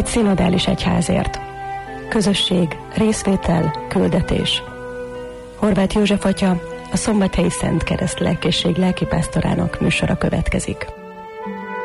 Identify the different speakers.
Speaker 1: egy szinodális egyházért. Közösség, részvétel, küldetés. Horváth József atya, a Szombathelyi Szent Kereszt Lelkészség lelkipásztorának műsora következik.